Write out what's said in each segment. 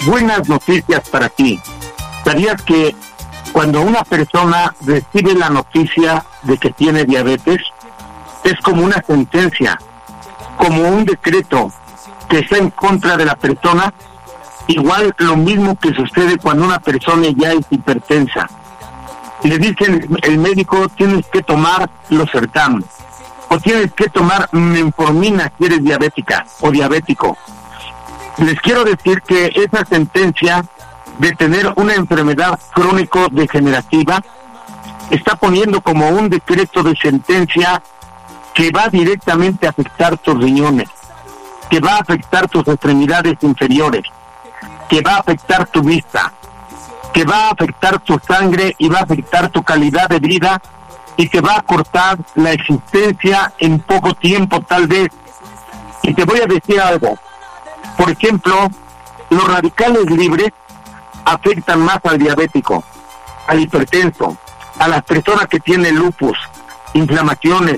buenas noticias para ti. ¿Sabías que cuando una persona recibe la noticia de que tiene diabetes, es como una sentencia, como un decreto que está en contra de la persona? Igual lo mismo que sucede cuando una persona ya es hipertensa. Le dicen el médico, tienes que tomar losartán, o tienes que tomar metformina si eres diabética o diabético. Les quiero decir que esa sentencia de tener una enfermedad crónico-degenerativa está poniendo como un decreto de sentencia que va directamente a afectar tus riñones, que va a afectar tus extremidades inferiores, que va a afectar tu vista, que va a afectar tu sangre y va a afectar tu calidad de vida y que va a cortar la existencia en poco tiempo tal vez. Y te voy a decir algo. Por ejemplo, los radicales libres afectan más al diabético, al hipertenso, a las personas que tienen lupus, inflamaciones,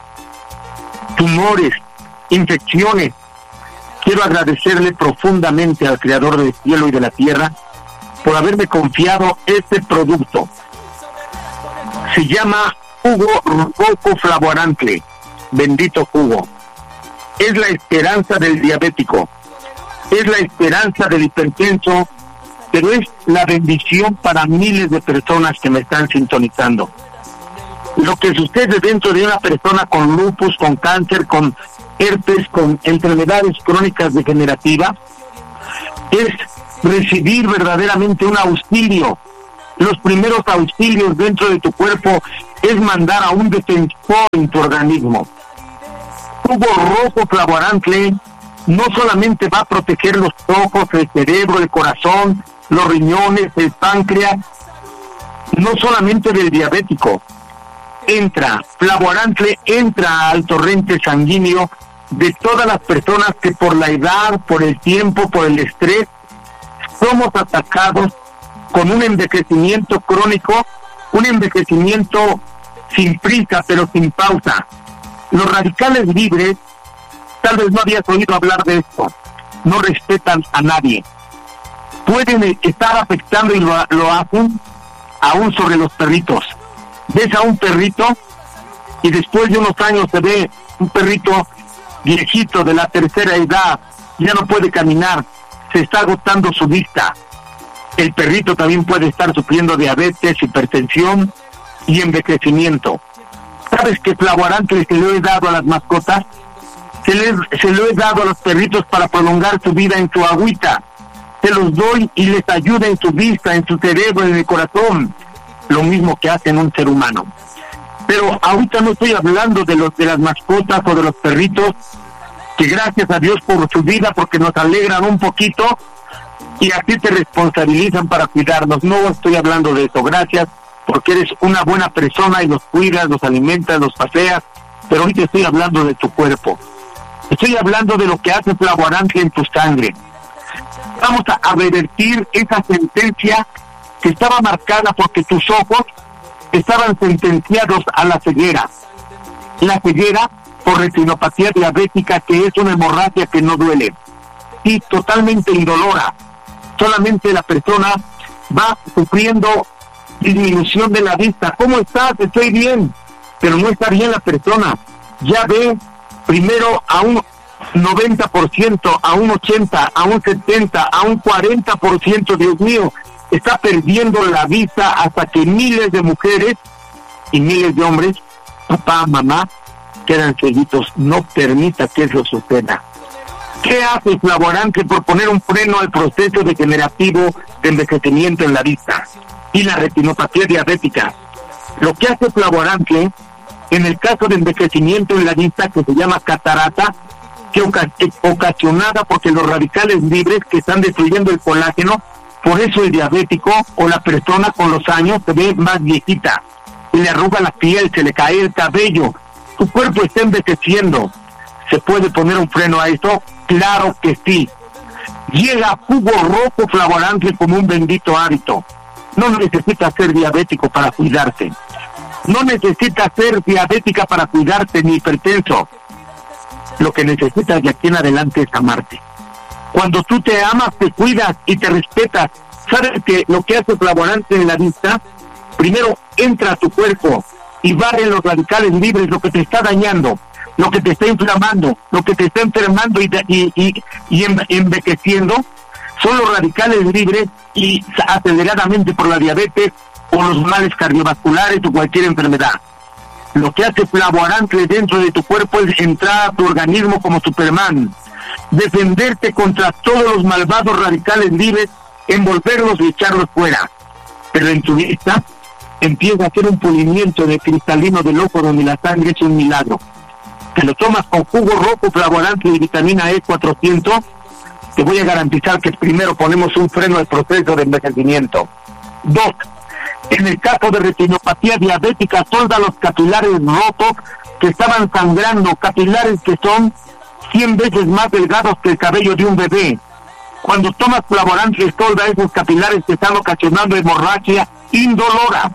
tumores, infecciones. Quiero agradecerle profundamente al Creador del cielo y de la tierra por haberme confiado este producto. Se llama jugo rojo flavorantle. Bendito jugo. Es la esperanza del diabético, es la esperanza del hipertenso, pero es la bendición para miles de personas que me están sintonizando. Lo que sucede dentro de una persona con lupus, con cáncer, con herpes, con enfermedades crónicas degenerativas, es recibir verdaderamente un auxilio. Los primeros auxilios dentro de tu cuerpo es mandar a un defensor en tu organismo. Jugo rojo flavorantle no solamente va a proteger los ojos, el cerebro, el corazón, los riñones, el páncreas, no solamente del diabético. Flavorantle entra al torrente sanguíneo de todas las personas que por la edad, por el tiempo, por el estrés, somos atacados con un envejecimiento crónico, un envejecimiento sin prisa pero sin pausa. Los radicales libres, tal vez no habías oído hablar de esto, no respetan a nadie. Pueden estar afectando y lo hacen aún sobre los perritos. Ves a un perrito y después de unos años se ve un perrito viejito de la tercera edad, ya no puede caminar, se está agotando su vista. El perrito también puede estar sufriendo diabetes, hipertensión y envejecimiento. ¿Sabes qué flavorantle se lo he dado a las mascotas? Se lo he dado a los perritos para prolongar su vida en su agüita. Se los doy y les ayuda en su vista, en su cerebro, en el corazón. Lo mismo que hacen un ser humano. Pero ahorita no estoy hablando de las mascotas o de los perritos, que gracias a Dios por su vida, porque nos alegran un poquito y así te responsabilizan para cuidarnos. No estoy hablando de eso. Gracias, porque eres una buena persona y los cuidas, los alimentas, los paseas. Pero ahorita estoy hablando de tu cuerpo. Estoy hablando de lo que hace flavorantle en tu sangre. Vamos a revertir esa sentencia que estaba marcada porque tus ojos estaban sentenciados a la ceguera. La ceguera por retinopatía diabética, que es una hemorragia que no duele y totalmente indolora. Solamente la persona va sufriendo disminución de la vista. ¿Cómo estás? Estoy bien. Pero no está bien la persona. Ya ve primero a un 90%, a un 80%, a un 70%, a un 40%, Dios mío. Está perdiendo la vista hasta que miles de mujeres y miles de hombres, papá, mamá, quedan ceguitos. No permita que eso suceda. ¿Qué hace flavorantle por poner un freno al proceso degenerativo de envejecimiento en la vista y la retinopatía diabética? Lo que hace flavorantle en el caso de envejecimiento en la vista, que se llama catarata, que ocasionada porque los radicales libres que están destruyendo el colágeno, por eso el diabético o la persona con los años se ve más viejita, se le arruga la piel, se le cae el cabello, su cuerpo está envejeciendo. ¿Se puede poner un freno a esto? Claro que sí. Llega jugo rojo flavorantle como un bendito hábito. No necesitas ser diabético para cuidarte. No necesitas ser diabética para cuidarte ni hipertenso. Lo que necesitas de aquí en adelante es amarte. Cuando tú te amas, te cuidas y te respetas, ¿sabes que lo que hace Flavorantle en la vista? Primero entra a tu cuerpo y barre los radicales libres, lo que te está dañando, lo que te está inflamando, lo que te está enfermando y envejeciendo, son los radicales libres y aceleradamente por la diabetes o los males cardiovasculares o cualquier enfermedad. Lo que hace Flavorantle dentro de tu cuerpo es entrar a tu organismo como Superman, defenderte contra todos los malvados radicales libres, envolverlos y echarlos fuera. Pero en tu vista empieza a hacer un pulimiento de cristalino del ojo donde la sangre es un milagro. Te lo tomas con jugo rojo, Flavorantle y vitamina E 400, te voy a garantizar que primero ponemos un freno al proceso de envejecimiento. 2. En el caso de retinopatía diabética, solda los capilares rotos que estaban sangrando, capilares que son 100 veces más delgados que el cabello de un bebé. Cuando tomas Flavorantle, solda esos capilares que están ocasionando hemorragia indolora.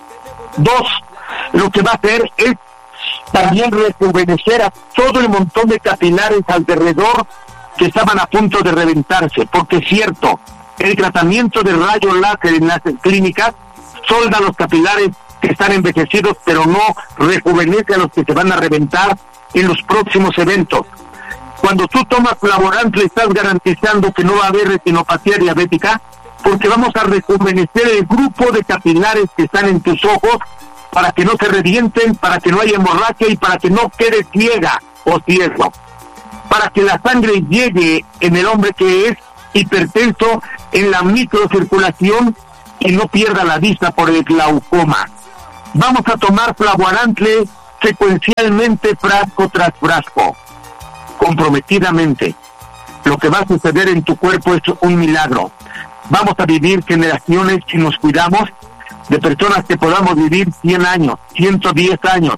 2. Lo que va a hacer es también rejuvenecer a todo el montón de capilares alrededor que estaban a punto de reventarse, porque es cierto, el tratamiento de rayo láser en las clínicas solda los capilares que están envejecidos, pero no rejuvenece a los que se van a reventar en los próximos eventos. Cuando tú tomas Flavorantle, estás garantizando que no va a haber retinopatía diabética, porque vamos a rejuvenecer el grupo de capilares que están en tus ojos para que no se revienten, para que no haya hemorragia y para que no quede ciega o ciego, para que la sangre llegue en el hombre que es hipertenso en la microcirculación y no pierda la vista por el glaucoma. Vamos a tomar Flavorantle secuencialmente, frasco tras frasco, comprometidamente. Lo que va a suceder en tu cuerpo es un milagro. Vamos a vivir generaciones, si nos cuidamos, de personas que podamos vivir 100 años, 110 años,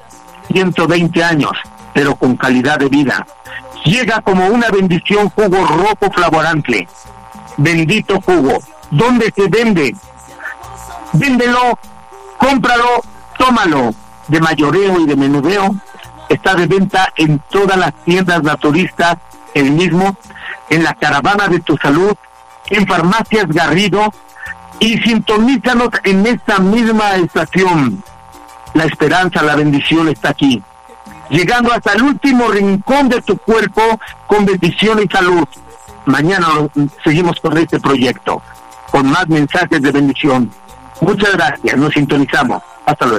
120 años, pero con calidad de vida. Llega como una bendición jugo rojo Flavorantle. Bendito jugo. ¿Dónde se vende? Véndelo, cómpralo, tómalo. De mayoreo y de menudeo. Está de venta en todas las tiendas naturistas, el mismo, en la Caravana de tu Salud, en Farmacias Garrido, y sintonízanos en esta misma estación. La esperanza, la bendición está aquí, llegando hasta el último rincón de tu cuerpo con bendición y salud. Mañana seguimos con este proyecto, con más mensajes de bendición. Muchas gracias, nos sintonizamos. Hasta luego.